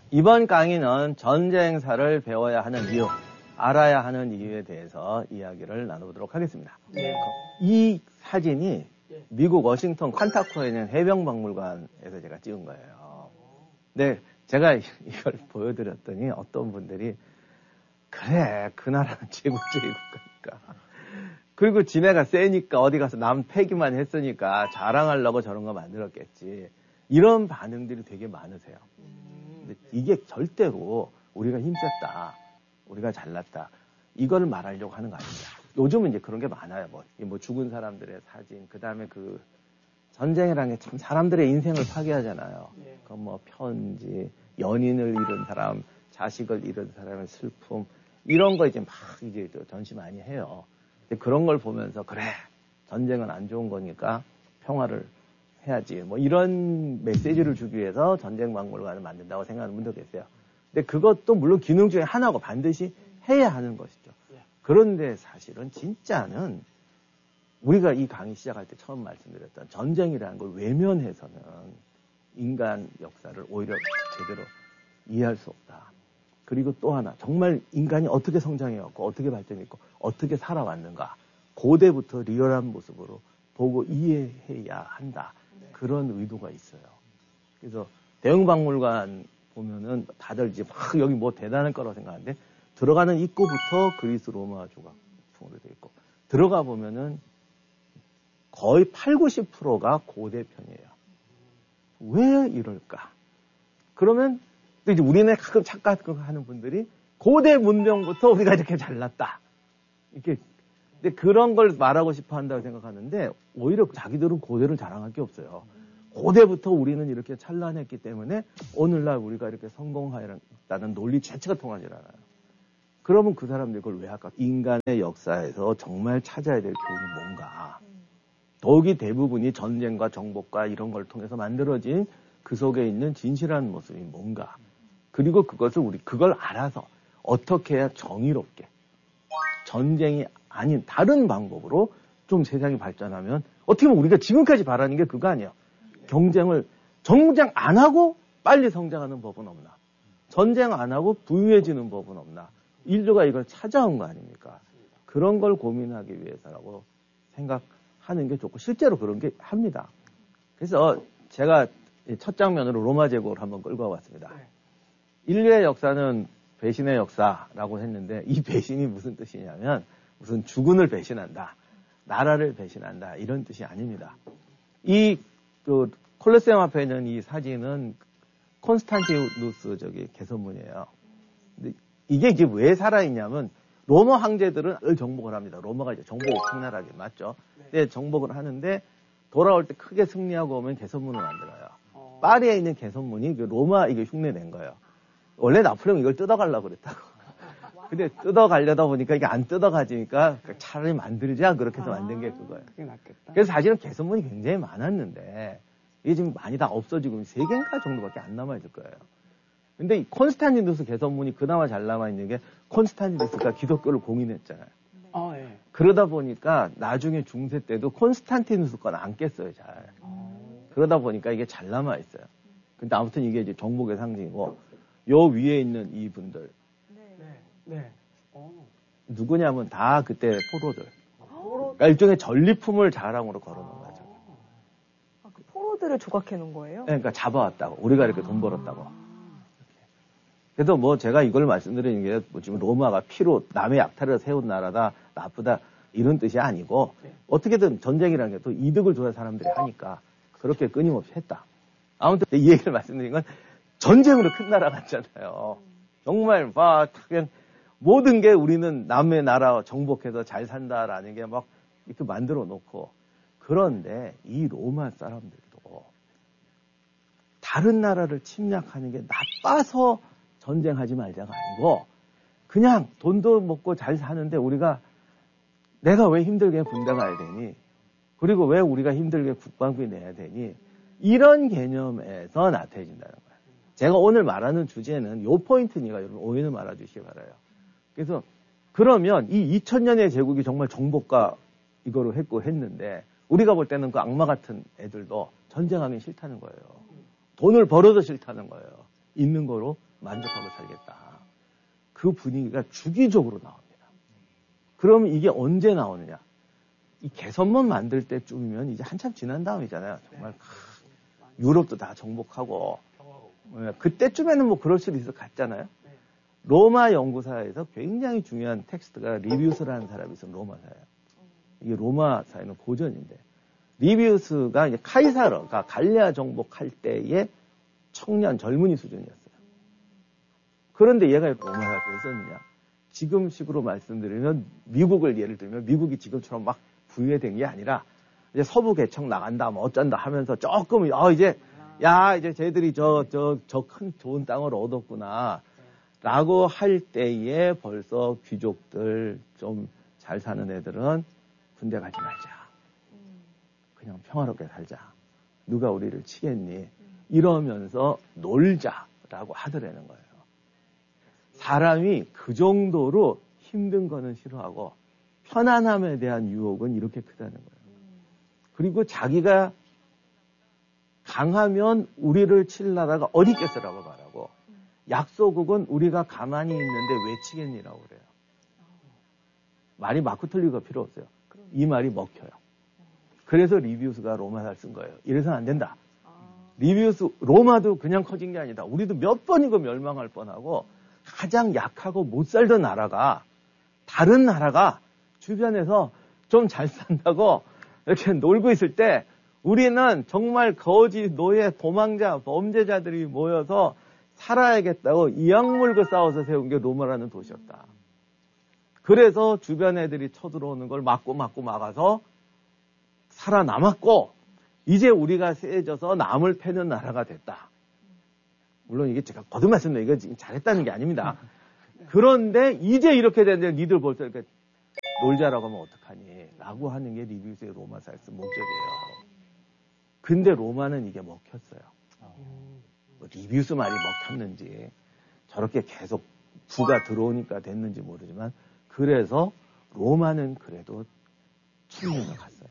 이번 강의는 전쟁사를 배워야 하는 이유, 알아야 하는 이유에 대해서 이야기를 나눠보도록 하겠습니다. 네. 이 사진이 미국 워싱턴 칸타코에 있는 해병박물관에서 제가 찍은 거예요. 네, 제가 이걸 보여드렸더니 어떤 분들이 그래, 그 나라는 제국주의 국가니까. 그리고 지네가 세니까 어디 가서 남 패기만 했으니까 자랑하려고 저런 거 만들었겠지. 이런 반응들이 되게 많으세요. 근데 이게 절대로 우리가 힘셌다, 우리가 잘났다, 이걸 말하려고 하는 거 아닙니다. 요즘은 이제 그런 게 많아요. 뭐 죽은 사람들의 사진, 그 다음에 그 전쟁이라는 게 참 사람들의 인생을 파괴하잖아요. 그 뭐 편지, 연인을 잃은 사람, 자식을 잃은 사람의 슬픔, 이런 거 이제 막 이제 전시 많이 해요. 근데 그런 걸 보면서 그래, 전쟁은 안 좋은 거니까 평화를 해야지. 뭐 이런 메시지를 주기 위해서 전쟁박물관을 만든다고 생각하는 분도 계세요. 근데 그것도 물론 기능 중에 하나고 반드시 해야 하는 것이죠. 그런데 사실은 진짜는 우리가 이 강의 시작할 때 처음 말씀드렸던 전쟁이라는 걸 외면해서는 인간 역사를 오히려 제대로 이해할 수 없다. 그리고 또 하나, 정말 인간이 어떻게 성장해왔고 어떻게 발전했고 어떻게 살아왔는가, 고대부터 리얼한 모습으로 보고 이해해야 한다. 그런 의도가 있어요. 그래서 대흥박물관 보면은 다들 이제 막 여기 뭐 대단한 거라고 생각하는데, 들어가는 입구부터 그리스 로마 조각풍으로 되어 있고, 들어가 보면은 거의 80~90%가 고대 편이에요. 왜 이럴까? 그러면 또 이제 우리는 가끔 착각하는 분들이 고대 문명부터 우리가 이렇게 잘났다, 이렇게. 근데 그런 걸 말하고 싶어 한다고 생각하는데, 오히려 자기들은 고대를 자랑할 게 없어요. 고대부터 우리는 이렇게 찬란했기 때문에 오늘날 우리가 이렇게 성공하였다는 논리 자체가 통하지 않아요. 그러면 그 사람들이 그걸 왜 할까? 인간의 역사에서 정말 찾아야 될 교훈이 뭔가. 더욱이 대부분이 전쟁과 정복과 이런 걸 통해서 만들어진 그 속에 있는 진실한 모습이 뭔가. 그리고 그걸 알아서 어떻게 해야 정의롭게, 전쟁이 아닌 다른 방법으로 좀 세상이 발전하면, 어떻게 보면 우리가 지금까지 바라는 게 그거 아니에요. 정쟁 안 하고 빨리 성장하는 법은 없나? 전쟁 안 하고 부유해지는 법은 없나? 인류가 이걸 찾아온 거 아닙니까? 그런 걸 고민하기 위해서라고 생각하는 게 좋고, 실제로 그런 게 합니다. 그래서 제가 첫 장면으로 로마 제국을 한번 끌고 와봤습니다. 인류의 역사는 배신의 역사라고 했는데, 이 배신이 무슨 뜻이냐면 무슨 주군을 배신한다, 나라를 배신한다, 이런 뜻이 아닙니다. 그 콜로세움 앞에 있는 이 사진은 콘스탄티누스 개선문이에요. 근데 이게 이제 왜 살아있냐면, 로마 황제들은 늘 정복을 합니다. 로마가 이제 정복을 승나라게 맞죠? 근데 정복을 하는데 돌아올 때 크게 승리하고 오면 개선문을 만들어요. 파리에 있는 개선문이 로마 이게 흉내낸 거예요. 원래 나폴레옹 이걸 뜯어가려고 그랬다고. 근데 뜯어가려다 보니까 이게 안 뜯어가지니까 차라리 만들자, 그렇게 해서 만든 게 그거예요. 그게 낫겠다. 그래서 사실은 개선문이 굉장히 많았는데 이게 지금 많이 다 없어지고 3개인가 정도밖에 안 남아있을 거예요. 근데 이 콘스탄티누스 개선문이 그나마 잘 남아있는 게, 콘스탄티누스가 기독교를 공인했잖아요. 예. 그러다 보니까 나중에 중세 때도 콘스탄티누스 건 안 깼어요, 잘. 그러다 보니까 이게 잘 남아있어요. 근데 아무튼 이게 이제 정복의 상징이고, 요 위에 있는 이분들. 네. 누구냐면 다 그때 포로들. 그러니까 일종의 전리품을 자랑으로 걸어놓은 거죠. 그 포로들을 조각해 놓은 거예요? 네, 그러니까 잡아왔다고. 우리가 이렇게 돈 벌었다고. 그래서 뭐 제가 이걸 말씀드리는 게, 뭐 지금 로마가 피로 남의 약탈을 세운 나라다, 나쁘다, 이런 뜻이 아니고, 어떻게든 전쟁이라는 게 또 이득을 줘야 사람들이 하니까 그렇게 끊임없이 했다. 아무튼 이 얘기를 말씀드린 건, 전쟁으로 큰 나라 같잖아요. 정말 막 그냥 모든 게 우리는 남의 나라 정복해서 잘 산다라는 게 막 이렇게 만들어 놓고. 그런데 이 로마 사람들도 다른 나라를 침략하는 게 나빠서 전쟁하지 말자가 아니고, 그냥 돈도 먹고 잘 사는데 내가 왜 힘들게 군대 가야 되니? 그리고 왜 우리가 힘들게 국방비 내야 되니? 이런 개념에서 나타내진다는 거예요. 제가 오늘 말하는 주제는 요 포인트니까 여러분 오해는 말아주시기 바라요. 그래서 그러면 이 2000년의 제국이 정말 정복과 이거를 했는데, 우리가 볼 때는 그 악마 같은 애들도 전쟁하기 싫다는 거예요. 돈을 벌어도 싫다는 거예요. 있는 거로 만족하고 살겠다. 그 분위기가 주기적으로 나옵니다. 그럼 이게 언제 나오느냐? 이 개선문 만들 때쯤이면 이제 한참 지난 다음이잖아요. 정말 유럽도 다 정복하고 그때쯤에는 뭐 그럴 수도 있어 갔잖아요. 로마 연구사에서 굉장히 중요한 텍스트가 리비우스라는 사람이 있어요. 로마사예요. 이게 로마사에는 고전인데 리비우스가 이제 카이사르가 갈리아 정복할 때의 청년 젊은이 수준이었어요. 그런데 얘가 로마사를 왜 썼느냐? 지금식으로 말씀드리면 미국을 예를 들면 미국이 지금처럼 막 부유해된 게 아니라 이제 서부 개척 나간다 뭐 어쩐다 하면서 조금 이제 쟤들이 저 큰 좋은 땅을 얻었구나 라고 할 때에 벌써 귀족들 좀 잘 사는 애들은 군대 가지 말자. 그냥 평화롭게 살자. 누가 우리를 치겠니? 이러면서 놀자라고 하더라는 거예요. 사람이 그 정도로 힘든 거는 싫어하고 편안함에 대한 유혹은 이렇게 크다는 거예요. 그리고 자기가 강하면 우리를 칠 나라가 어디 있겠어라고 말하고 약소국은 우리가 가만히 있는데 왜 치겠니라고 그래요. 말이 맞고 틀리고 필요 없어요. 이 말이 먹혀요. 그래서 리비우스가 로마사를 쓴 거예요. 이래서는 안 된다. 리비우스 로마도 그냥 커진 게 아니다. 우리도 몇 번이고 멸망할 뻔하고 가장 약하고 못 살던 나라가 다른 나라가 주변에서 좀 잘 산다고 이렇게 놀고 있을 때 우리는 정말 거지, 노예, 도망자, 범죄자들이 모여서 살아야겠다고 이악 물고 싸워서 세운 게 로마라는 도시였다. 그래서 주변 애들이 쳐들어오는 걸 막아서 살아남았고 이제 우리가 세져서 남을 패는 나라가 됐다. 물론 이게 제가 거듭 말씀드려요. 이거 지금 잘했다는 게 아닙니다. 그런데 이제 이렇게 됐는데 니들 벌써 이렇게 놀자라고 하면 어떡하니? 라고 하는 게 리비우스의 로마사에 쓴 목적이에요. 근데 로마는 이게 먹혔어요. 뭐 리비우스 말이 먹혔는지 저렇게 계속 부가 들어오니까 됐는지 모르지만 그래서 로마는 그래도 춘문을 갔어요.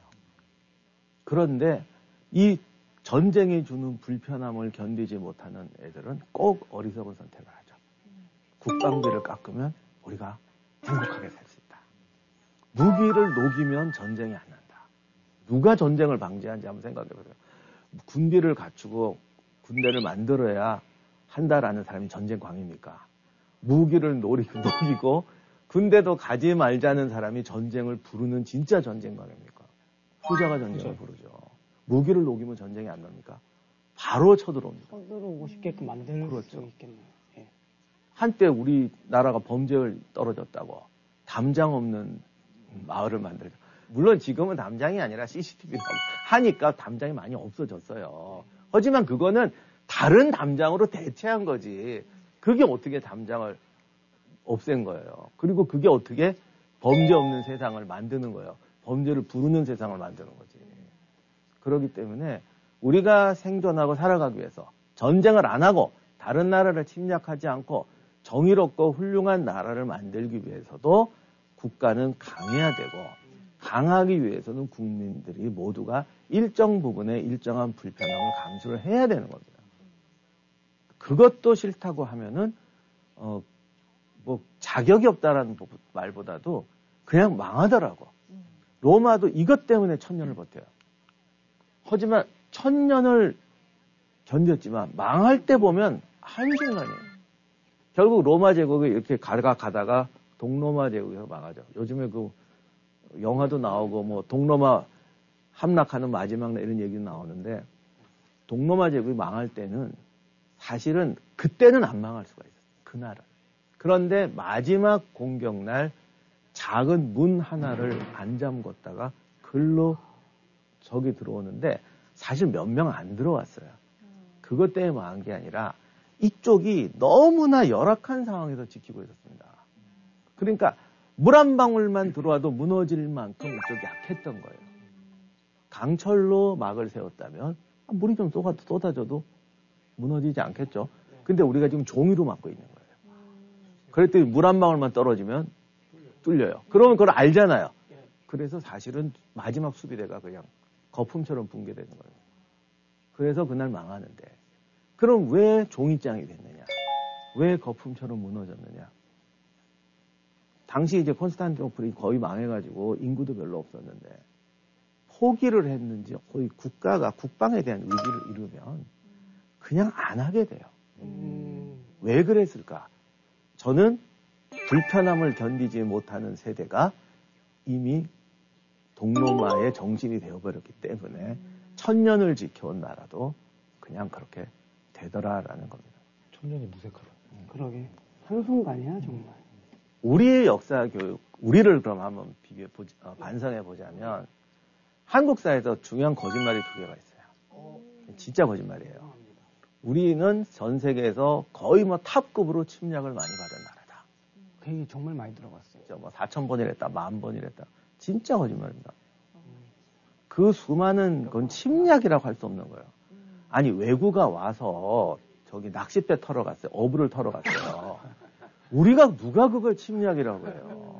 그런데 이 전쟁이 주는 불편함을 견디지 못하는 애들은 꼭 어리석은 선택을 하죠. 국방비를 깎으면 우리가 행복하게 살 수 있다. 무기를 녹이면 전쟁이 안 난다. 누가 전쟁을 방지하는지 한번 생각해보세요. 군비를 갖추고 군대를 만들어야 한다라는 사람이 전쟁광입니까? 무기를 녹이고 군대도 가지 말자는 사람이 전쟁을 부르는 진짜 전쟁광입니까? 후자가 전쟁을 부르죠. 무기를 녹이면 전쟁이 안 납니까? 바로 쳐들어옵니다. 쳐들어오고 싶게끔 만들 그렇죠. 수 있겠네요. 예. 한때 우리나라가 범죄율 떨어졌다고 담장 없는 마을을 만들죠. 물론 지금은 담장이 아니라 CCTV라고 하니까 담장이 많이 없어졌어요. 하지만 그거는 다른 담장으로 대체한 거지. 그게 어떻게 담장을 없앤 거예요. 그리고 그게 어떻게 범죄 없는 세상을 만드는 거예요. 범죄를 부르는 세상을 만드는 거지. 그렇기 때문에 우리가 생존하고 살아가기 위해서 전쟁을 안 하고 다른 나라를 침략하지 않고 정의롭고 훌륭한 나라를 만들기 위해서도 국가는 강해야 되고 강하기 위해서는 국민들이 모두가 일정 부분에 일정한 불편함을 감수를 해야 되는 겁니다. 그것도 싫다고 하면은 뭐 자격이 없다라는 말보다도 그냥 망하더라고. 로마도 이것 때문에 1000년을 버텨요. 하지만 1000년을 견뎠지만 망할 때 보면 한순간이에요. 결국 로마 제국이 이렇게 가다가 동로마 제국에서 망하죠. 요즘에 그 영화도 나오고 뭐 동로마 함락하는 마지막 날 이런 얘기도 나오는데 동로마 제국이 망할 때는 사실은 그때는 안 망할 수가 있어요. 그날은. 그런데 마지막 공격날 작은 문 하나를 안 잠궜다가 글로 적이 들어오는데 사실 몇 명 안 들어왔어요. 그것 때문에 망한 게 아니라 이쪽이 너무나 열악한 상황에서 지키고 있었습니다. 그러니까 물 한 방울만 들어와도 무너질 만큼 이쪽이 약했던 거예요. 강철로 막을 세웠다면 물이 좀 쏟아져도 무너지지 않겠죠. 근데 우리가 지금 종이로 막고 있는 거예요. 그랬더니 물 한 방울만 떨어지면 뚫려요. 그러면 그걸 알잖아요. 그래서 사실은 마지막 수비대가 그냥 거품처럼 붕괴되는 거예요. 그래서 그날 망하는데 그럼 왜 종이장이 됐느냐? 왜 거품처럼 무너졌느냐? 당시 이제 콘스탄티노플이 거의 망해가지고 인구도 별로 없었는데 포기를 했는지 거의 국가가 국방에 대한 의지를 이루면 그냥 안 하게 돼요. 왜 그랬을까? 저는 불편함을 견디지 못하는 세대가 이미 동로마의 정신이 되어버렸기 때문에 천년을 지켜온 나라도 그냥 그렇게 되더라라는 겁니다. 천년이 무색하다. 그러게. 한순간이야, 정말. 우리의 역사 교육, 우리를 그럼 한번 반성해 보자면 한국사에서 중요한 거짓말이 두 개가 있어요. 진짜 거짓말이에요. 우리는 전 세계에서 거의 뭐 탑급으로 침략을 많이 받은 나라다. 그 얘기 정말 많이 들어봤어요. 뭐 4,000번이랬다, 10,000번이랬다. 진짜 거짓말입니다. 그 수많은 건 침략이라고 할 수 없는 거예요. 아니 외구가 와서 저기 낚싯배 털어 갔어요. 어부를 털어 갔어요. 우리가 누가 그걸 침략이라고 해요.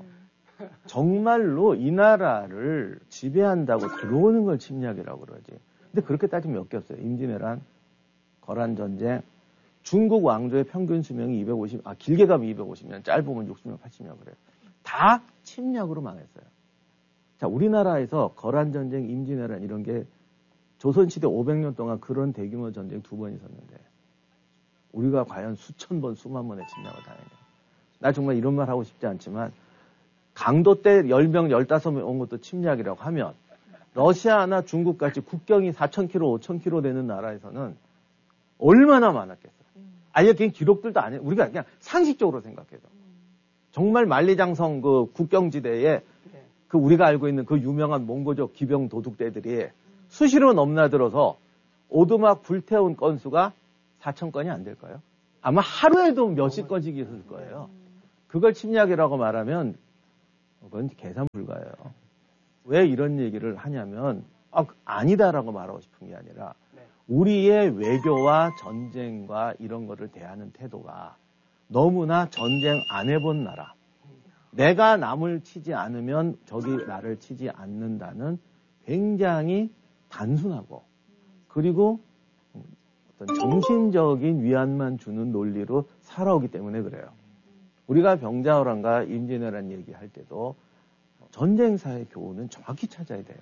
정말로 이 나라를 지배한다고 들어오는 걸 침략이라고 그러지. 근데 그렇게 따지면 몇 개 없어요. 임진왜란, 거란전쟁, 중국 왕조의 평균 수명이 길게 가면 250년, 짧으면 60년, 80년 그래요. 다 침략으로 망했어요. 자, 우리나라에서 거란전쟁, 임진왜란 이런 게 조선시대 500년 동안 그런 대규모 전쟁 2번 있었는데 우리가 과연 수천 번, 수만 번의 침략을 당했냐. 나 정말 이런 말 하고 싶지 않지만 강도 때 10명, 15명 온 것도 침략이라고 하면 러시아나 중국같이 국경이 4,000km, 5,000km 되는 나라에서는 얼마나 많았겠어요. 아예 그냥 기록들도 안 해. 우리가 그냥 상식적으로 생각해도. 정말 만리장성 그 국경지대에 그 우리가 알고 있는 그 유명한 몽고족 기병 도둑대들이 수시로 넘나들어서 오두막 불태운 건수가 4,000건이 안 될까요? 아마 하루에도 몇십 건씩 있을 거예요. 그걸 침략이라고 말하면 그건 계산 불가예요. 왜 이런 얘기를 하냐면 아니다라고 말하고 싶은 게 아니라 우리의 외교와 전쟁과 이런 거를 대하는 태도가 너무나 전쟁 안 해본 나라, 내가 남을 치지 않으면 적이 나를 치지 않는다는 굉장히 단순하고 그리고 어떤 정신적인 위안만 주는 논리로 살아오기 때문에 그래요. 우리가 병자호란과 임진왜란 얘기할 때도 전쟁사의 교훈은 정확히 찾아야 돼요.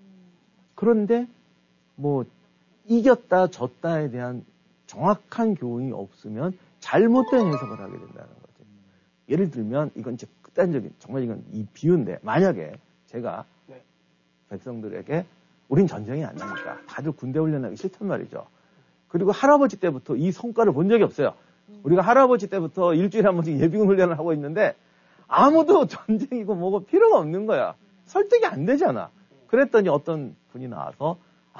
그런데 뭐 이겼다 졌다에 대한 정확한 교훈이 없으면 잘못된 해석을 하게 된다는 거죠. 예를 들면 이건 이제 극단적인 정말 이건 이 비유인데 만약에 제가 백성들에게 우린 전쟁이 안 나니까 다들 군대 훈련하기 싫단 말이죠. 그리고 할아버지 때부터 이 성과를 본 적이 없어요. 우리가 할아버지 때부터 일주일에 한 번씩 예비군 훈련을 하고 있는데 아무도 전쟁이고 뭐고 필요가 없는 거야. 설득이 안 되잖아. 그랬더니 어떤 분이 나와서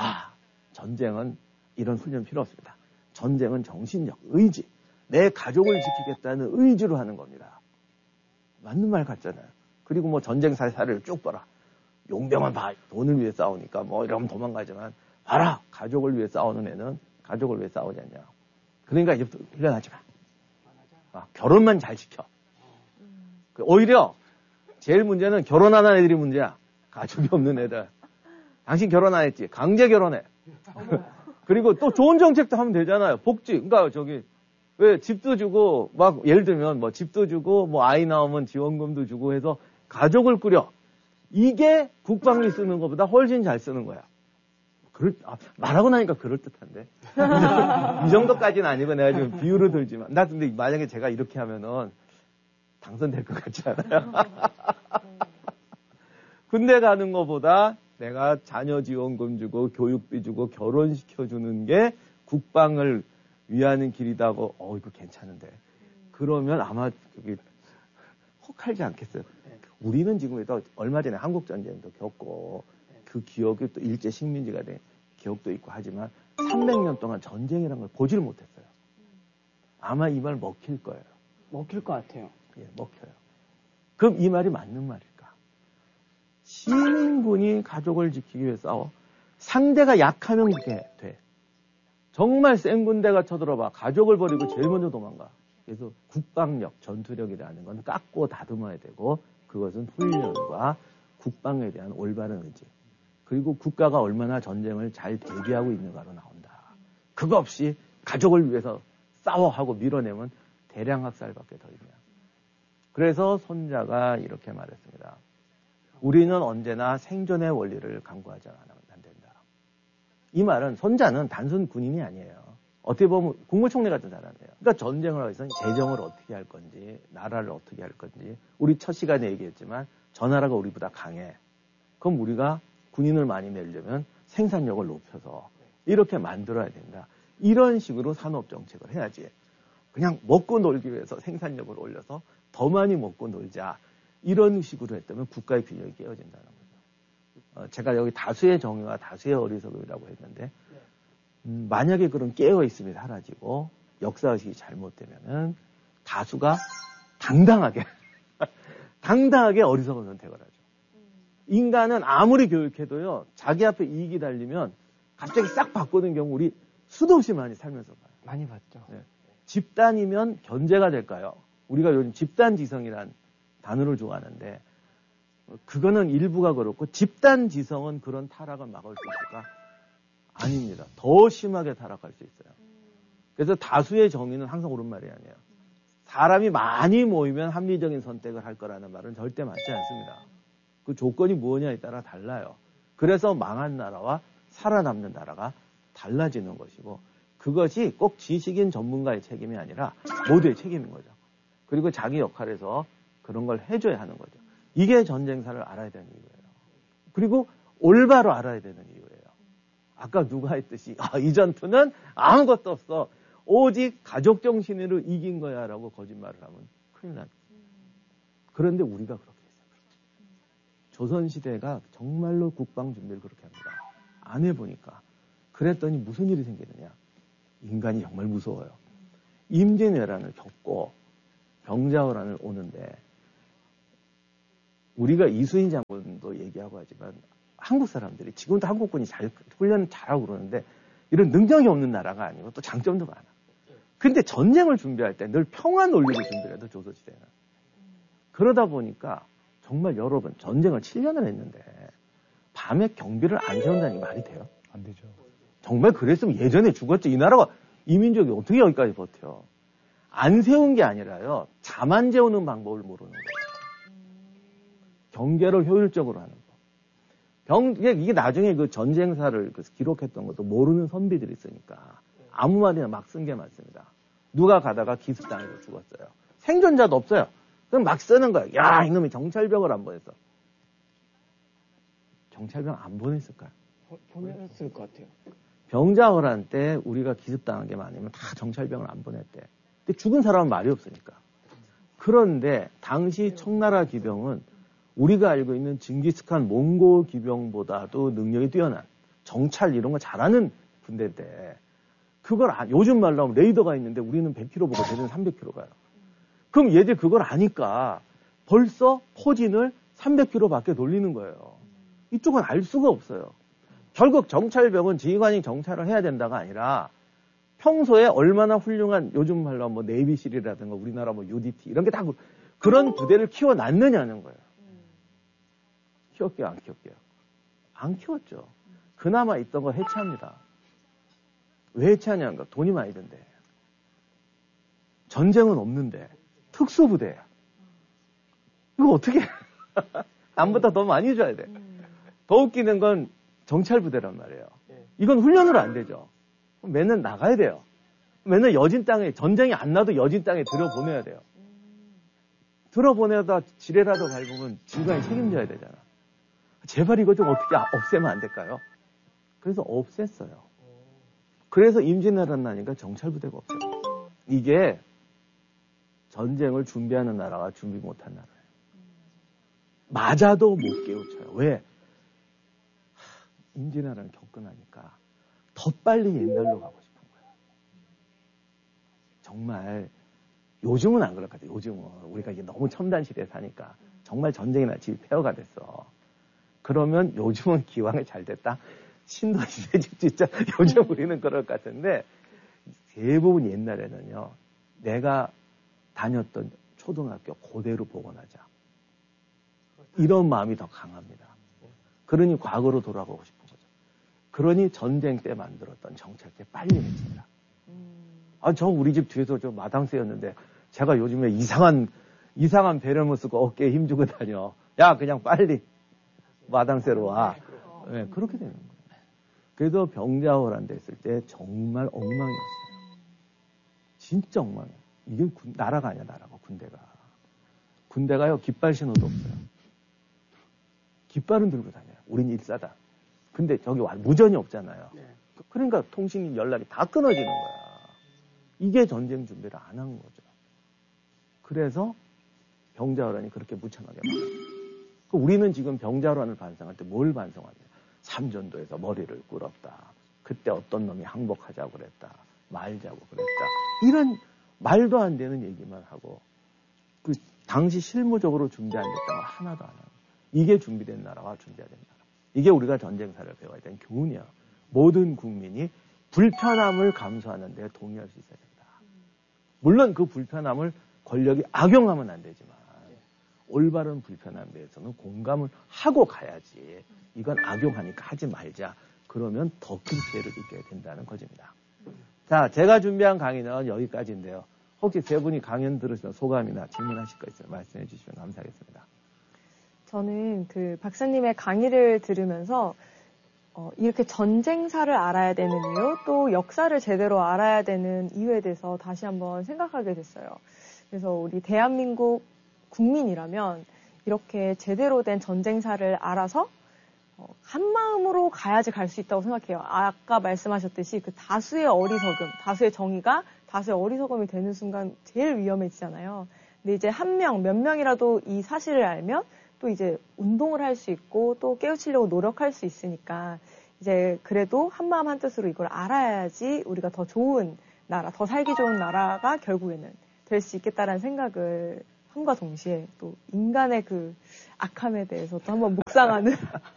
전쟁은 이런 훈련 필요 없습니다. 전쟁은 정신력, 의지, 내 가족을 지키겠다는 의지로 하는 겁니다. 맞는 말 같잖아요. 그리고 뭐 전쟁 사례를 쭉 봐라. 용병은 봐. 돈을 위해 싸우니까 뭐 이러면 도망가지만 봐라. 가족을 위해 싸우는 애는 가족을 왜 싸우지 않냐. 그러니까 이제부터 훈련하지 마. 결혼만 잘 시켜. 오히려 제일 문제는 결혼 안 한 애들이 문제야. 가족이 없는 애들. 당신 결혼 안 했지? 강제 결혼해. 그리고 또 좋은 정책도 하면 되잖아요. 복지. 그러니까 왜 집도 주고 막 예를 들면 뭐 집도 주고 뭐 아이 나오면 지원금도 주고 해서 가족을 꾸려. 이게 국방비 쓰는 것보다 훨씬 잘 쓰는 거야. 말하고 나니까 그럴듯한데. 이 정도까지는 아니고 내가 지금 비유를 들지만. 나 근데 만약에 제가 이렇게 하면은 당선될 것 같지 않아요? 군대 가는 것보다 내가 자녀 지원금 주고 교육비 주고 결혼시켜주는 게 국방을 위하는 길이다고 이거 괜찮은데. 그러면 아마 혹하지 않겠어요. 우리는 지금 얼마 전에 한국전쟁도 겪고 그 기억이 또 일제 식민지가 된 기억도 있고 하지만 300년 동안 전쟁이라는 걸 보지를 못했어요. 아마 이 말 먹힐 거예요. 먹힐 것 같아요. 예, 먹혀요. 그럼 이 말이 맞는 말일까? 시민군이 가족을 지키기 위해 싸워. 상대가 약하면 그렇게 돼. 정말 센 군대가 쳐들어봐. 가족을 버리고 제일 먼저 도망가. 그래서 국방력, 전투력이라는 건 깎고 다듬어야 되고 그것은 훈련과 국방에 대한 올바른 의지. 그리고 국가가 얼마나 전쟁을 잘 대비하고 있는가로 나온다. 그거 없이 가족을 위해서 싸워하고 밀어내면 대량 학살밖에 더 있냐. 그래서 손자가 이렇게 말했습니다. 우리는 언제나 생존의 원리를 강구하지 않으면 안 된다. 이 말은 손자는 단순 군인이 아니에요. 어떻게 보면 국무총리 같은 사람이에요. 그러니까 전쟁을 하기 위해서는 재정을 어떻게 할 건지, 나라를 어떻게 할 건지. 우리 첫 시간에 얘기했지만 저 나라가 우리보다 강해. 그럼 우리가 군인을 많이 내려면 생산력을 높여서 이렇게 만들어야 된다. 이런 식으로 산업정책을 해야지. 그냥 먹고 놀기 위해서 생산력을 올려서 더 많이 먹고 놀자. 이런 식으로 했다면 국가의 균형이 깨어진다는 거죠. 제가 여기 다수의 정의와 다수의 어리석음이라고 했는데 만약에 그런 깨어있음이 사라지고 역사의식이 잘못되면은 다수가 당당하게 어리석은 선택을 하죠. 인간은 아무리 교육해도요, 자기 앞에 이익이 달리면 갑자기 싹 바꾸는 경우 우리 수도 없이 많이 살면서 봐요. 많이 봤죠. 네. 집단이면 견제가 될까요? 우리가 요즘 집단지성이란 단어를 좋아하는데 그거는 일부가 그렇고 집단지성은 그런 타락을 막을 수 있을까? 아닙니다. 더 심하게 타락할 수 있어요. 그래서 다수의 정의는 항상 옳은 말이 아니에요. 사람이 많이 모이면 합리적인 선택을 할 거라는 말은 절대 맞지 않습니다. 그 조건이 무엇냐에 따라 달라요. 그래서 망한 나라와 살아남는 나라가 달라지는 것이고 그것이 꼭 지식인 전문가의 책임이 아니라 모두의 책임인 거죠. 그리고 자기 역할에서 그런 걸 해줘야 하는 거죠. 이게 전쟁사를 알아야 되는 이유예요. 그리고 올바로 알아야 되는 이유예요. 아까 누가 했듯이 이 전투는 아무것도 없어. 오직 가족 정신으로 이긴 거야 라고 거짓말을 하면 큰일 나죠. 그런데 우리가 그렇게 했어요. 조선시대가 정말로 국방 준비를 그렇게 합니다. 안 해보니까. 그랬더니 무슨 일이 생기느냐. 인간이 정말 무서워요. 임진왜란을 겪고 병자호란을 오는데 우리가 이수인 장군도 얘기하고 하지만 한국 사람들이 지금도 한국군이 훈련 잘하고 그러는데 이런 능력이 없는 나라가 아니고 또 장점도 많아. 근데 전쟁을 준비할 때 늘 평화 논리로 준비를 해도 조선시대는. 그러다 보니까 정말 여러분 전쟁을 7년을 했는데 밤에 경비를 안 세운다는 게 말이 돼요? 안 되죠. 정말 그랬으면 예전에 죽었죠. 이 나라가 이민족이 어떻게 여기까지 버텨? 안 세운 게 아니라요. 잠 안 재우는 방법을 모르는 거예요. 경계를 효율적으로 하는 거. 이게 나중에 그 전쟁사를 기록했던 것도 모르는 선비들이 있으니까 아무 말이나 막 쓴 게 많습니다. 누가 가다가 기습당해서 죽었어요. 생존자도 없어요. 그럼 막 쓰는 거예요. 야, 이놈이 정찰병을 안 보냈어. 정찰병 안 보냈을까요? 보냈을 것 같아요. 병자호란 때 우리가 기습당한 게 많으면 다 정찰병을 안 보냈대. 근데 죽은 사람은 말이 없으니까. 그런데 당시 청나라 기병은 우리가 알고 있는 징기스칸 몽골 기병보다도 능력이 뛰어난 정찰 이런 거 잘하는 군대인데 그걸 요즘 말로 하면 레이더가 있는데 우리는 100km 보고 쟤는 300km 가요. 그럼 얘들 그걸 아니까 벌써 포진을 300km 밖에 돌리는 거예요. 이쪽은 알 수가 없어요. 결국 정찰병은 지휘관이 정찰을 해야 된다가 아니라 평소에 얼마나 훌륭한 요즘 말로 하면 뭐 네이비실이라든가 우리나라 뭐 UDT 이런 게 다 그런 부대를 키워놨느냐는 거예요. 키웠게요, 안 키웠게요? 안 키웠죠. 그나마 있던 거 해체합니다. 왜 해체하냐는 거 돈이 많이 든대. 전쟁은 없는데 특수부대야. 이거 어떻게 남보다 더 많이 줘야 돼. 더 웃기는 건 정찰부대란 말이에요. 이건 훈련으로 안 되죠. 맨날 나가야 돼요. 맨날 여진 땅에 전쟁이 안 나도 여진 땅에 들여보내야 돼요. 들어보내다 지뢰라도 밟으면 지휘관이 책임져야 되잖아. 제발 이거 좀 어떻게 없애면 안 될까요? 그래서 없앴어요. 그래서 임진왜란 나니까 정찰부대가 없어요. 이게 전쟁을 준비하는 나라가 준비 못한 나라예요. 맞아도 못 깨우쳐요. 왜? 임진왜란을 겪고 나니까 더 빨리 옛날로 가고 싶은 거예요. 정말 요즘은 안 그럴 것 같아요. 요즘은 우리가 이게 너무 첨단 시대에 사니까 정말 전쟁이나 집이 폐허가 됐어. 그러면 요즘은 기왕에 잘 됐다. 신도시대 집 진짜 요즘 우리는 그럴 것 같은데 대부분 옛날에는요. 내가 다녔던 초등학교 그대로 복원하자. 이런 마음이 더 강합니다. 그러니 과거로 돌아가고 싶은 거죠. 그러니 전쟁 때 만들었던 정찰대 빨리 해치라. 저 우리 집 뒤에서 저 마당 쓰였는데 제가 요즘에 이상한 배려못 쓰고 어깨에 힘주고 다녀. 야, 그냥 빨리 마당새로 와. 네, 그렇게 되는 거예요. 그래도 병자호란 됐을 때 정말 엉망이었어요. 진짜 엉망이에요. 이게 나라가 아니야, 나라가. 군대가요, 깃발 신호도 없어요. 깃발은 들고 다녀요. 우린 일사다. 근데 저기 무전이 없잖아요. 그러니까 통신 연락이 다 끊어지는 거야. 이게 전쟁 준비를 안 한 거죠. 그래서 병자호란이 그렇게 무참하게 많아요. 우리는 지금 병자호란을 반성할 때 뭘 반성하냐. 삼전도에서 머리를 꿇었다. 그때 어떤 놈이 항복하자고 그랬다. 말자고 그랬다. 이런 말도 안 되는 얘기만 하고 그 당시 실무적으로 준비 안 됐다는 걸 하나도 안 하고 이게 준비된 나라와 준비가 된 나라. 이게 우리가 전쟁사를 배워야 되는 교훈이야. 모든 국민이 불편함을 감수하는 데 동의할 수 있어야 된다. 물론 그 불편함을 권력이 악용하면 안 되지만 올바른 불편함에 대해서는 공감을 하고 가야지. 이건 악용하니까 하지 말자. 그러면 더 큰 피해를 입게 된다는 것입니다. 자, 제가 준비한 강의는 여기까지인데요. 혹시 세 분이 강연 들으시면 소감이나 질문하실 거 있으면 말씀해 주시면 감사하겠습니다. 저는 그 박사님의 강의를 들으면서 이렇게 전쟁사를 알아야 되는 이유, 또 역사를 제대로 알아야 되는 이유에 대해서 다시 한번 생각하게 됐어요. 그래서 우리 대한민국 국민이라면 이렇게 제대로 된 전쟁사를 알아서 한 마음으로 가야지 갈 수 있다고 생각해요. 아까 말씀하셨듯이 그 다수의 어리석음, 다수의 정의가 다수의 어리석음이 되는 순간 제일 위험해지잖아요. 근데 이제 몇 명이라도 이 사실을 알면 또 이제 운동을 할 수 있고 또 깨우치려고 노력할 수 있으니까 이제 그래도 한마음 한뜻으로 이걸 알아야지 우리가 더 좋은 나라, 더 살기 좋은 나라가 결국에는 될 수 있겠다라는 생각을 함과 동시에 또 인간의 그 악함에 대해서 또 한번 묵상하는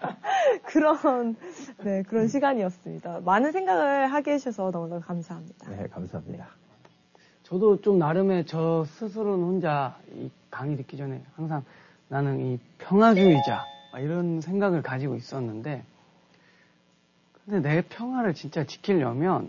그런 시간이었습니다. 많은 생각을 하게 해주셔서 너무너무 감사합니다. 네, 감사합니다. 저도 좀 나름의 저 스스로는 혼자 이 강의 듣기 전에 항상 나는 이 평화주의자 이런 생각을 가지고 있었는데 근데 내 평화를 진짜 지키려면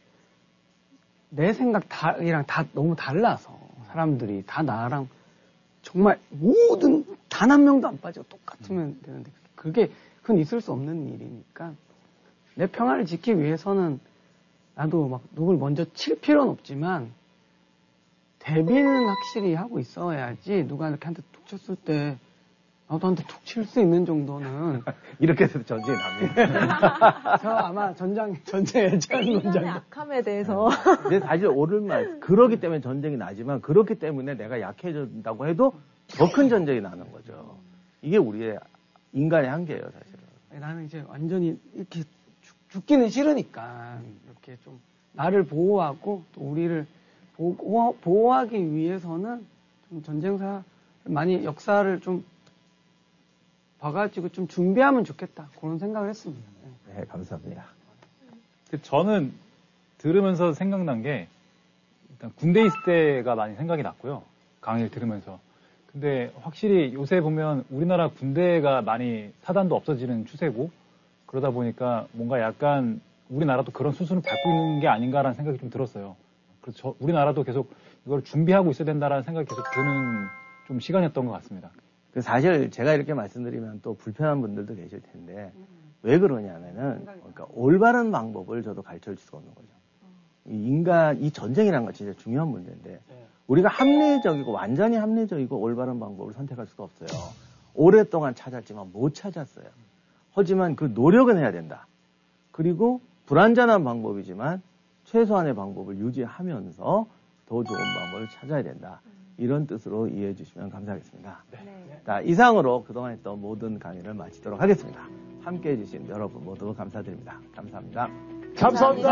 내 생각이랑 다 너무 달라서 사람들이 다 나랑 정말 모든 단 한 명도 안 빠지고 똑같으면 되는데 그건 있을 수 없는 일이니까 내 평화를 지키기 위해서는 나도 막 누굴 먼저 칠 필요는 없지만 대비는 확실히 하고 있어야지 누가 이렇게 한테 툭 쳤을 때 나도 한테 툭 칠 수 있는 정도는 이렇게 해서 전쟁이 납니다. 저 아마 전쟁 예전 인간의 악함에 대해서 근데 사실 옳은 말 그러기 때문에 전쟁이 나지만 그렇기 때문에 내가 약해진다고 해도 더 큰 전쟁이 나는 거죠. 이게 우리의 인간의 한계예요, 사실은. 나는 이제 완전히 이렇게 죽기는 싫으니까 이렇게 좀 나를 보호하고 또 우리를 보호하기 위해서는 좀 전쟁사 많이 역사를 좀 봐가지고 좀 준비하면 좋겠다 그런 생각을 했습니다. 네, 감사합니다. 저는 들으면서 생각난 게 일단 군대 있을 때가 많이 생각이 났고요. 강의를 들으면서. 근데 확실히 요새 보면 우리나라 군대가 많이 사단도 없어지는 추세고 그러다 보니까 뭔가 약간 우리나라도 그런 수순을 밟고 있는 게 아닌가라는 생각이 좀 들었어요. 그래서 우리나라도 계속 이걸 준비하고 있어야 된다라는 생각이 계속 드는 좀 시간이었던 것 같습니다. 사실 제가 이렇게 말씀드리면 또 불편한 분들도 계실 텐데 왜 그러냐면은 그러니까 올바른 방법을 저도 가르쳐 줄 수가 없는 거죠. 이 전쟁이라는 건 진짜 중요한 문제인데 우리가 합리적이고 완전히 합리적이고 올바른 방법을 선택할 수가 없어요. 오랫동안 찾았지만 못 찾았어요. 하지만 그 노력은 해야 된다. 그리고 불완전한 방법이지만 최소한의 방법을 유지하면서 더 좋은 방법을 찾아야 된다. 이런 뜻으로 이해해 주시면 감사하겠습니다. 네. 자, 이상으로 그동안 했던 모든 강의를 마치도록 하겠습니다. 함께해 주신 여러분 모두 감사드립니다. 감사합니다. 감사합니다.